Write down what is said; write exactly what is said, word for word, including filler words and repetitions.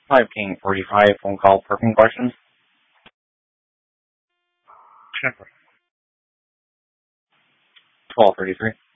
five King forty-five, phone call parking questions. twelve thirty-three.